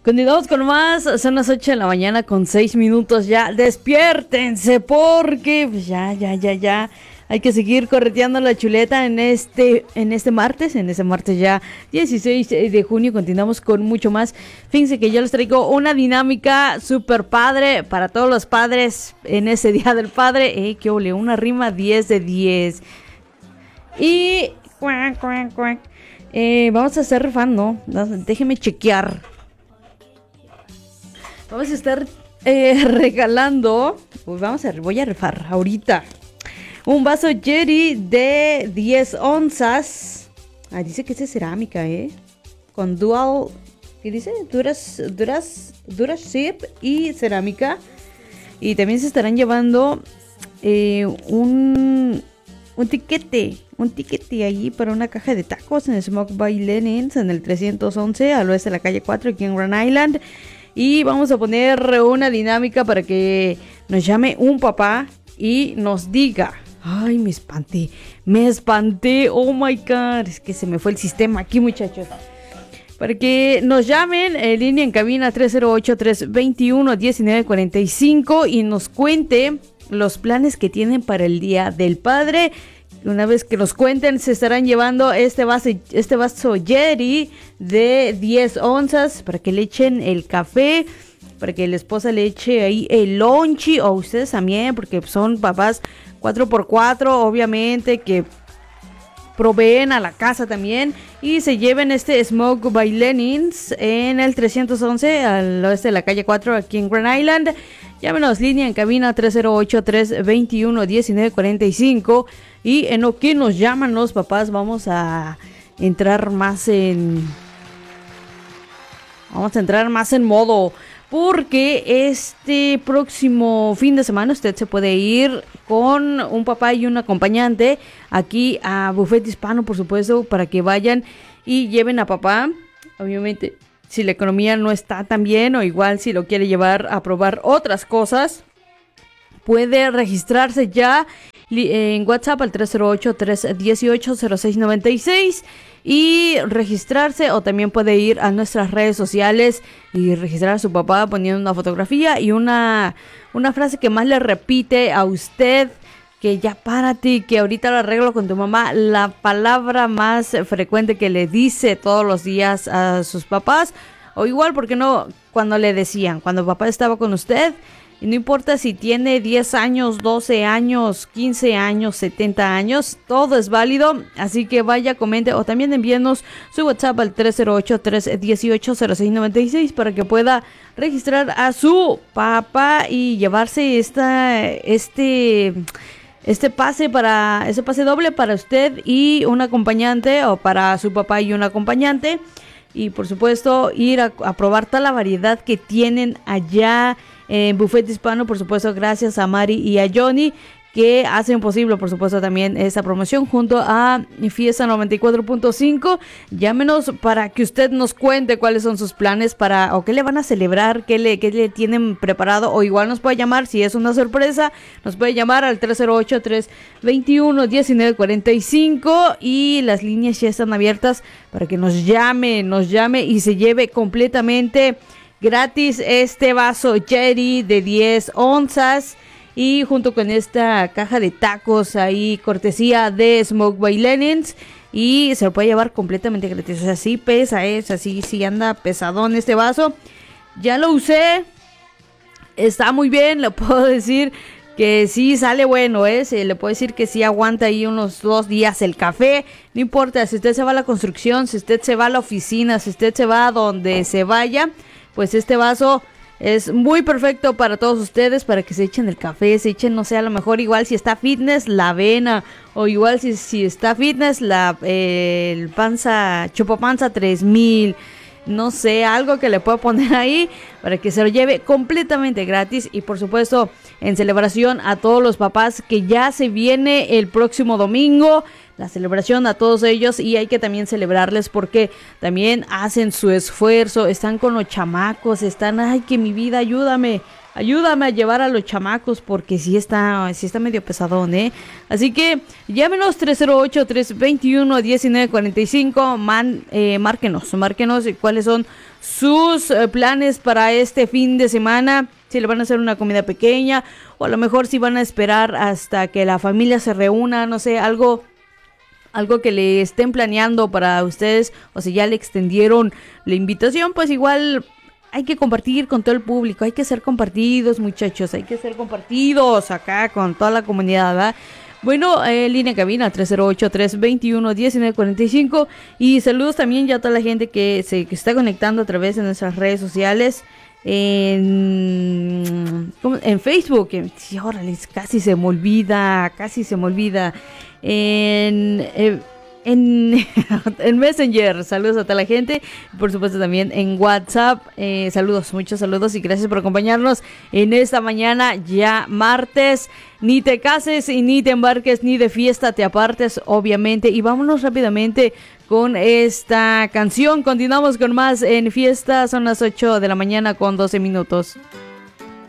Continuamos con más, son las 8 de la mañana con 6 minutos ya. Despiértense porque pues ya. Hay que seguir correteando la chuleta en este martes ya 16 de junio. Continuamos con mucho más. Fíjense que yo les traigo una dinámica súper padre para todos los padres en ese Día del Padre. Que ole, una rima 10 de 10. Y vamos a estar rifando, ¿no? Déjenme chequear. Vamos a estar regalando, pues voy a rifar ahorita un vaso Yeti de 10 onzas. Dice que es de cerámica, con dual, ¿qué dice? Durasip y cerámica. Y también se estarán llevando un tiquete ahí para una caja de tacos en Smoke by Lenin's en el 311 al oeste de la calle 4 aquí en Grand Island. Y vamos a poner una dinámica para que nos llame un papá y nos diga. Ay, me espanté, oh my god, es que se me fue el sistema aquí, muchachos. Para que nos llamen en línea en cabina 308-321-1945 y nos cuente los planes que tienen para el Día del Padre. Una vez que nos cuenten, se estarán llevando este vaso Yeti de 10 onzas para que le echen el café, para que la esposa le eche ahí el lonchi, o ustedes también, porque son papás 4x4, obviamente, que proveen a la casa también, y se lleven este Smoke by Lenin's en el 311 al oeste de la calle 4 aquí en Grand Island. Llámenos, línea en cabina 308-321-1945. Y en lo que nos llaman los papás, vamos a entrar más en modo, porque este próximo fin de semana usted se puede ir con un papá y un acompañante aquí a Buffet Hispano, por supuesto, para que vayan y lleven a papá. Obviamente, si la economía no está tan bien, o igual si lo quiere llevar a probar otras cosas, puede registrarse ya en WhatsApp al 308-318-0696 y registrarse, o también puede ir a nuestras redes sociales y registrar a su papá poniendo una fotografía y una frase que más le repite a usted, que ya párate, que ahorita lo arreglo con tu mamá. La palabra más frecuente que le dice todos los días a sus papás, o igual, ¿por qué no? Cuando le decían, cuando papá estaba con usted. Y no importa si tiene 10 años, 12 años, 15 años, 70 años, todo es válido. Así que vaya, comente o también envíenos su WhatsApp al 308-318-0696 para que pueda registrar a su papá y llevarse este pase doble para usted y un acompañante, o para su papá y un acompañante. Y por supuesto ir a probar toda la variedad que tienen allá en Buffet Hispano, por supuesto, gracias a Mari y a Johnny, que hacen posible, por supuesto, también esta promoción junto a Fiesta 94.5. Llámenos para que usted nos cuente cuáles son sus planes o qué le van a celebrar, qué le tienen preparado, o igual nos puede llamar, si es una sorpresa, nos puede llamar al 308-321-1945 y las líneas ya están abiertas para que nos llame y se lleve completamente gratis este vaso Yeti de 10 onzas y junto con esta caja de tacos ahí, cortesía de Smoke by Lenin's, y se lo puede llevar completamente gratis. O sea, sí pesa, sí anda pesadón este vaso. Ya lo usé, está muy bien, le puedo decir que sí sale bueno, le puedo decir que sí aguanta ahí unos 2 días el café. No importa si usted se va a la construcción, si usted se va a la oficina, si usted se va a donde se vaya, pues este vaso es muy perfecto para todos ustedes, para que se echen el café, se echen, no sé, a lo mejor igual si está fitness, la avena, o igual si está fitness, el Chopopanza 3000, no sé, algo que le pueda poner ahí para que se lo lleve completamente gratis. Y por supuesto, en celebración a todos los papás, que ya se viene el próximo domingo, la celebración a todos ellos, y hay que también celebrarles porque también hacen su esfuerzo, están con los chamacos, ay, que mi vida, ayúdame, ayúdame a llevar a los chamacos porque sí está medio pesadón, ¿eh? Así que llámenos 308-321-1945, márquenos cuáles son sus planes para este fin de semana. Si le van a hacer una comida pequeña o a lo mejor si van a esperar hasta que la familia se reúna, no sé, algo que le estén planeando para ustedes, o si ya le extendieron la invitación, pues igual hay que compartir con todo el público, hay que ser compartidos, muchachos, hay que ser compartidos acá con toda la comunidad, ¿verdad? Bueno, línea cabina 308-321-1945 y saludos también ya a toda la gente que está conectando a través de nuestras redes sociales. En Facebook, sí, órale, casi se me olvida. En Messenger, saludos a toda la gente, por supuesto también en WhatsApp, muchos saludos y gracias por acompañarnos en esta mañana ya martes. Ni te cases y ni te embarques, ni de fiesta te apartes, obviamente, y vámonos rápidamente con esta canción. Continuamos con más en fiesta, son las 8 de la mañana con 12 minutos.